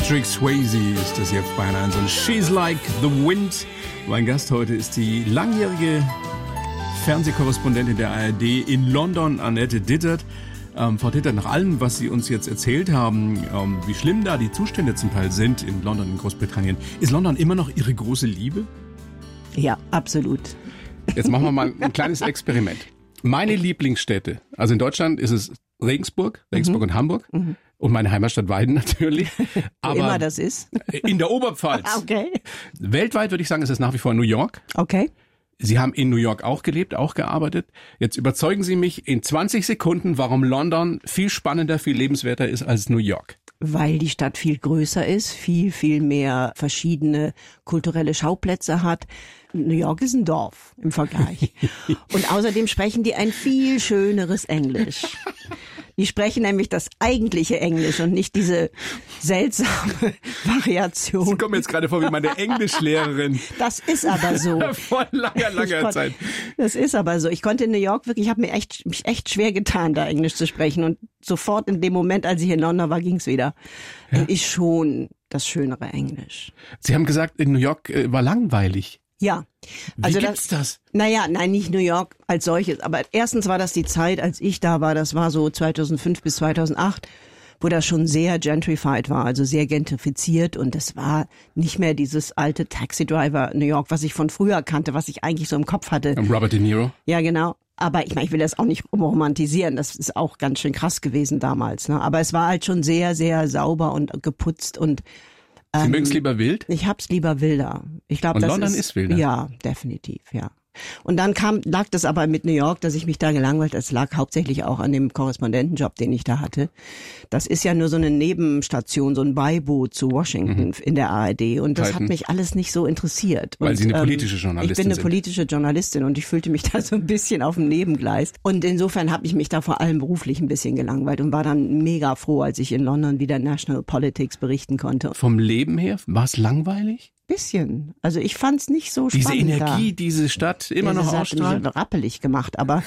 Patrick Swayze ist das jetzt bei einer so She's Like the Wind. Mein Gast heute ist die langjährige Fernsehkorrespondentin der ARD in London, Annette Dittert. Frau Dittert, nach allem, was Sie uns jetzt erzählt haben, wie schlimm da die Zustände zum Teil sind in London, in Großbritannien, ist London immer noch Ihre große Liebe? Ja, absolut. Jetzt machen wir mal ein kleines Experiment. Meine Lieblingsstädte, also in Deutschland ist es Regensburg und Hamburg. Und meine Heimatstadt Weiden natürlich. Aber immer das ist. In der Oberpfalz. Okay. Weltweit würde ich sagen, ist es nach wie vor New York. Okay. Sie haben in New York auch gelebt, auch gearbeitet. Jetzt überzeugen Sie mich in 20 Sekunden, warum London viel spannender, viel lebenswerter ist als New York. Weil die Stadt viel größer ist, viel mehr verschiedene kulturelle Schauplätze hat. New York ist ein Dorf im Vergleich. Und außerdem sprechen die ein viel schöneres Englisch. Die sprechen nämlich das eigentliche Englisch und nicht diese seltsame Variation. Sie kommen jetzt gerade vor wie meine Englischlehrerin. Das ist aber so. Vor langer Zeit. Das ist aber so. Ich konnte in New York wirklich, ich habe mich echt schwer getan, da Englisch zu sprechen. Und sofort in dem Moment, als ich in London war, ging's wieder. Ja. Ist schon das schönere Englisch. Sie haben gesagt, in New York war langweilig. Ja. Also wie gibt's das? Nein, nicht New York als solches. Aber erstens war das die Zeit, als ich da war, das war so 2005 bis 2008, wo das schon sehr gentrified war, also sehr gentrifiziert. Und es war nicht mehr dieses alte Taxi-Driver New York, was ich von früher kannte, was ich eigentlich so im Kopf hatte. Robert De Niro? Ja, genau. Aber ich meine, ich will das auch nicht romantisieren. Das ist auch ganz schön krass gewesen damals. Ne? Aber es war halt schon sehr, sehr sauber und geputzt und Sie mögen es lieber wild? Ich hab's lieber wilder. Ich glaube, und das London ist wilder? Ja, definitiv, ja. Und dann lag das aber mit New York, dass ich mich da gelangweilt. Das lag hauptsächlich auch an dem Korrespondentenjob, den ich da hatte. Das ist ja nur so eine Nebenstation, so ein Beiboot zu Washington in der ARD. Und das hat mich alles nicht so interessiert. Weil Sie eine politische Journalistin sind. Ich bin eine politische Journalistin und ich fühlte mich da so ein bisschen auf dem Nebengleis. Und insofern habe ich mich da vor allem beruflich ein bisschen gelangweilt und war dann mega froh, als ich in London wieder National Politics berichten konnte. Vom Leben her, war es langweilig? Bisschen. Also ich fand's nicht so spannend. Diese Energie, diese Stadt immer noch ausstrahlt. Das hat mich rappelig gemacht, aber...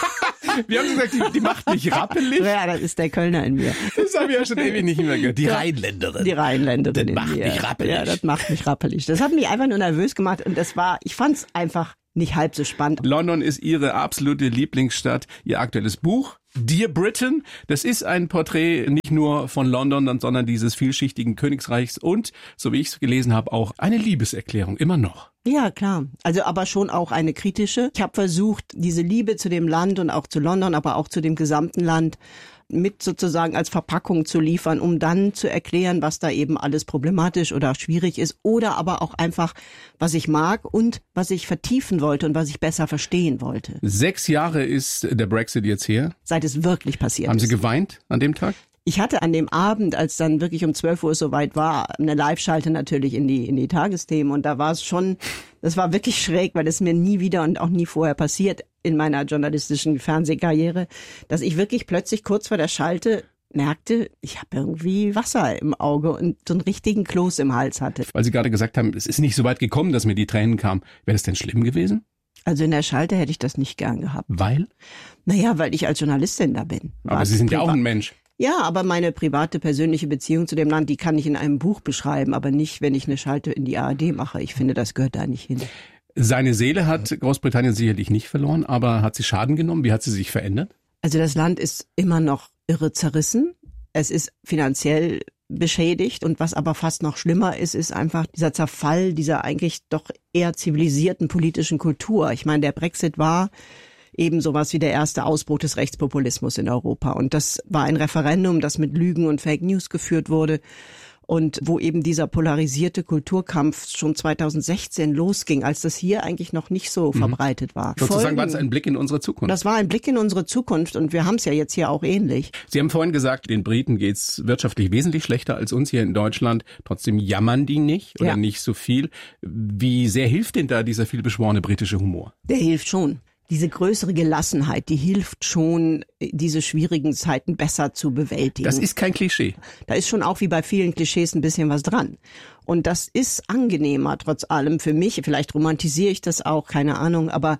Wir haben gesagt, die macht mich rappelig. Ja, das ist der Kölner in mir. Das habe ich ja schon ewig nicht mehr gehört. Die Rheinländerin. Die Rheinländerin das macht mich rappelig. Ja, das macht mich rappelig. Das hat mich einfach nur nervös gemacht und ich fand's einfach nicht halb so spannend. London ist Ihre absolute Lieblingsstadt. Ihr aktuelles Buch, Dear Britain, das ist ein Porträt nicht nur von London, sondern dieses vielschichtigen Königsreichs und, so wie ich es gelesen habe, auch eine Liebeserklärung, immer noch. Ja, klar. Also aber schon auch eine kritische. Ich habe versucht, diese Liebe zu dem Land und auch zu London, aber auch zu dem gesamten Land mit sozusagen als Verpackung zu liefern, um dann zu erklären, was da eben alles problematisch oder schwierig ist oder aber auch einfach, was ich mag und was ich vertiefen wollte und was ich besser verstehen wollte. 6 Jahre ist der Brexit jetzt her. Seit es wirklich passiert ist. Haben Sie geweint an dem Tag? Ich hatte an dem Abend, als dann wirklich um 12 Uhr soweit war, eine Live-Schalte natürlich in die Tagesthemen und da war es schon, das war wirklich schräg, weil es mir nie wieder und auch nie vorher passiert in meiner journalistischen Fernsehkarriere, dass ich wirklich plötzlich kurz vor der Schalte merkte, ich habe irgendwie Wasser im Auge und so einen richtigen Kloß im Hals hatte. Weil Sie gerade gesagt haben, es ist nicht so weit gekommen, dass mir die Tränen kamen. Wäre das denn schlimm gewesen? Also in der Schalte hätte ich das nicht gern gehabt. Weil? Naja, weil ich als Journalistin da bin. Aber Sie sind ja auch ein Mensch. Ja, aber meine private, persönliche Beziehung zu dem Land, die kann ich in einem Buch beschreiben, aber nicht, wenn ich eine Schalte in die ARD mache. Ich finde, das gehört da nicht hin. Seine Seele hat Großbritannien sicherlich nicht verloren, aber hat sie Schaden genommen? Wie hat sie sich verändert? Also das Land ist immer noch irre zerrissen. Es ist finanziell beschädigt und was aber fast noch schlimmer ist, ist einfach dieser Zerfall dieser eigentlich doch eher zivilisierten politischen Kultur. Ich meine, der Brexit war eben sowas wie der erste Ausbruch des Rechtspopulismus in Europa. Und das war ein Referendum, das mit Lügen und Fake News geführt wurde und wo eben dieser polarisierte Kulturkampf schon 2016 losging, als das hier eigentlich noch nicht so verbreitet war. Sozusagen war es ein Blick in unsere Zukunft. Das war ein Blick in unsere Zukunft und wir haben es ja jetzt hier auch ähnlich. Sie haben vorhin gesagt, den Briten geht's wirtschaftlich wesentlich schlechter als uns hier in Deutschland. Trotzdem jammern die nicht oder nicht so viel. Wie sehr hilft denn da dieser vielbeschworene britische Humor? Der hilft schon. Diese größere Gelassenheit, die hilft schon, diese schwierigen Zeiten besser zu bewältigen. Das ist kein Klischee. Da ist schon auch wie bei vielen Klischees ein bisschen was dran. Und das ist angenehmer trotz allem für mich. Vielleicht romantisiere ich das auch, keine Ahnung, aber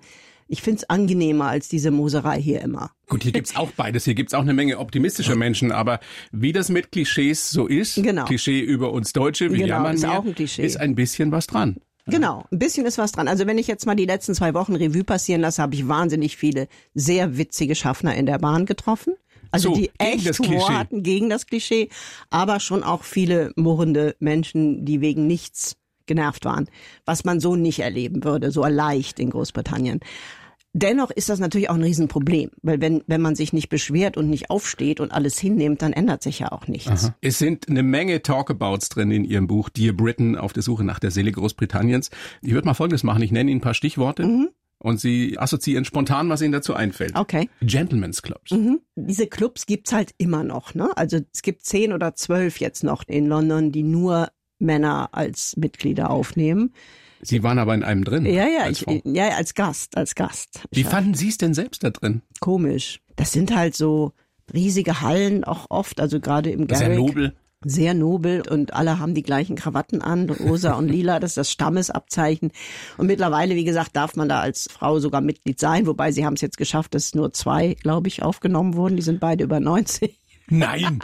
Ich finde es angenehmer als diese Moserei hier immer. Gut, hier gibt's auch beides. Hier gibt's auch eine Menge optimistischer Menschen. Aber wie das mit Klischees so ist, Klischee über uns Deutsche, wie jammern ist wir, auch ein Klischee. Ist ein bisschen was dran. Genau, ein bisschen ist was dran. Also wenn ich jetzt mal die letzten 2 Wochen Revue passieren lasse, habe ich wahnsinnig viele sehr witzige Schaffner in der Bahn getroffen. Also die echt Humor hatten gegen das Klischee, aber schon auch viele murrende Menschen, die wegen nichts genervt waren, was man so nicht erleben würde, so leicht in Großbritannien. Dennoch ist das natürlich auch ein Riesenproblem, weil wenn man sich nicht beschwert und nicht aufsteht und alles hinnimmt, dann ändert sich ja auch nichts. Aha. Es sind eine Menge Talkabouts drin in Ihrem Buch Dear Britain, auf der Suche nach der Seele Großbritanniens. Ich würde mal Folgendes machen, ich nenne Ihnen ein paar Stichworte und Sie assoziieren spontan, was Ihnen dazu einfällt. Okay. Gentlemen's Clubs. Diese Clubs gibt's halt immer noch, ne? Also es gibt 10 oder 12 jetzt noch in London, die nur Männer als Mitglieder aufnehmen. Sie waren aber in einem drin. Ja, als Gast. Wie fanden Sie es denn selbst da drin? Komisch. Das sind halt so riesige Hallen auch oft, also gerade im Garrick. Sehr nobel. Sehr nobel und alle haben die gleichen Krawatten an, rosa und lila, das ist das Stammesabzeichen. Und mittlerweile, wie gesagt, darf man da als Frau sogar Mitglied sein, wobei sie haben es jetzt geschafft, dass nur 2, glaube ich, aufgenommen wurden. Die sind beide über 90. Nein,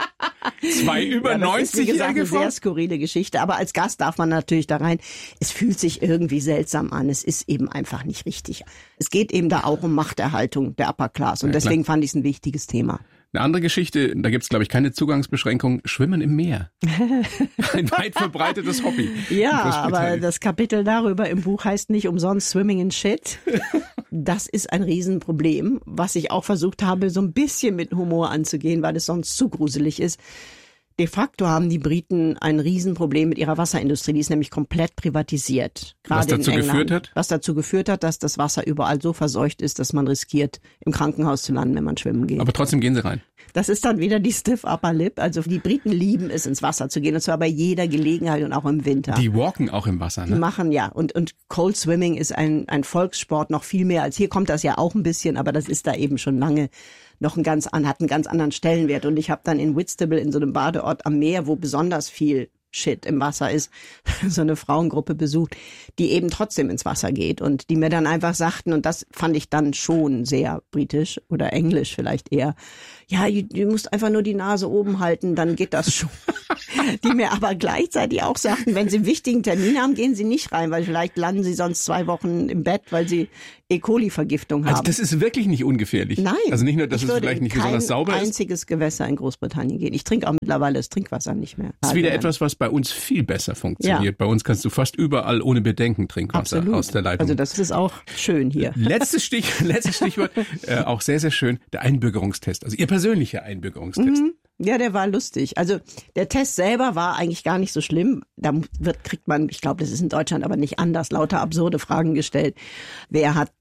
2 über 90-jährige Das ist, wie gesagt, eine sehr skurrile Geschichte. Aber als Gast darf man natürlich da rein. Es fühlt sich irgendwie seltsam an. Es ist eben einfach nicht richtig. Es geht eben da auch um Machterhaltung der Upper Class. Und deswegen fand ich es ein wichtiges Thema. Eine andere Geschichte, da gibt's glaube ich keine Zugangsbeschränkung, Schwimmen im Meer. Ein weit verbreitetes Hobby. Ja, aber das Kapitel darüber im Buch heißt nicht umsonst Swimming in Shit. Das ist ein Riesenproblem, was ich auch versucht habe, so ein bisschen mit Humor anzugehen, weil es sonst zu gruselig ist. De facto haben die Briten ein Riesenproblem mit ihrer Wasserindustrie, die ist nämlich komplett privatisiert. Was dazu geführt hat? Was dazu geführt hat, dass das Wasser überall so verseucht ist, dass man riskiert, im Krankenhaus zu landen, wenn man schwimmen geht. Aber trotzdem gehen sie rein. Das ist dann wieder die Stiff Upper Lip. Also die Briten lieben es, ins Wasser zu gehen, und zwar bei jeder Gelegenheit und auch im Winter. Die walken auch im Wasser, ne? Die machen, ja. Und Cold Swimming ist ein Volkssport noch viel mehr als hier. Kommt das ja auch ein bisschen, aber das ist da eben schon lange noch hat einen ganz anderen Stellenwert. Und ich habe dann in Whitstable, in so einem Badeort am Meer, wo besonders viel Shit im Wasser ist, so eine Frauengruppe besucht, die eben trotzdem ins Wasser geht und die mir dann einfach sagten, und das fand ich dann schon sehr britisch oder englisch vielleicht eher, ja, du musst einfach nur die Nase oben halten, dann geht das schon. Die mir aber gleichzeitig auch sagten, wenn sie einen wichtigen Termin haben, gehen sie nicht rein, weil vielleicht landen sie sonst 2 Wochen im Bett, weil sie E. coli-Vergiftung haben. Also das ist wirklich nicht ungefährlich. Nein. Also nicht nur, dass es vielleicht nicht besonders sauber ist. Ich würde in kein einziges Gewässer in Großbritannien gehen. Ich trinke auch mittlerweile das Trinkwasser nicht mehr. Das ist wieder etwas, was bei uns viel besser funktioniert. Ja. Bei uns kannst du fast überall ohne Bedenken Trinkwasser aus der Leitung. Also das ist auch schön hier. Letztes Stichwort, auch sehr, sehr schön, der Einbürgerungstest. Also Ihr persönlicher Einbürgerungstest. Ja, der war lustig. Also der Test selber war eigentlich gar nicht so schlimm. Da kriegt man, ich glaube, das ist in Deutschland aber nicht anders, lauter absurde Fragen gestellt. Wer hat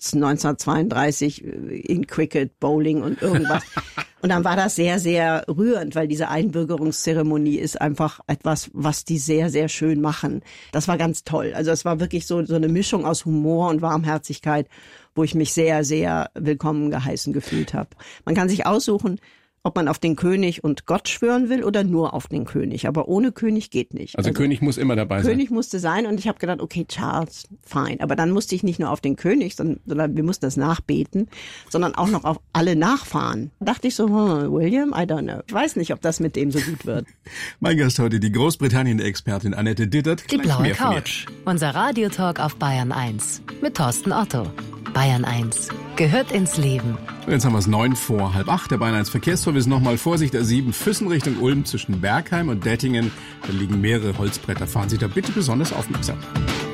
1932 in Cricket, Bowling und irgendwas? Und dann war das sehr, sehr rührend, weil diese Einbürgerungszeremonie ist einfach etwas, was die sehr, sehr schön machen. Das war ganz toll. Also es war wirklich so eine Mischung aus Humor und Warmherzigkeit, wo ich mich sehr, sehr willkommen geheißen gefühlt habe. Man kann sich aussuchen, ob man auf den König und Gott schwören will oder nur auf den König. Aber ohne König geht nicht. Also König muss immer dabei sein. König musste sein und ich habe gedacht, okay, Charles, fine. Aber dann musste ich nicht nur auf den König, sondern wir mussten das nachbeten, sondern auch noch auf alle Nachfahren. Da dachte ich so, William, I don't know. Ich weiß nicht, ob das mit dem so gut wird. Mein Gast heute, die Großbritannien-Expertin Annette Dittert. Die blaue Couch, unser Radiotalk auf Bayern 1 mit Thorsten Otto. Bayern 1 gehört ins Leben. Jetzt haben wir es 7:09. Der Bayern 1 Verkehrstor. Wir sind nochmal Vorsicht, A7 Füssen Richtung Ulm zwischen Bergheim und Dettingen. Da liegen mehrere Holzbretter. Fahren Sie da bitte besonders aufmerksam.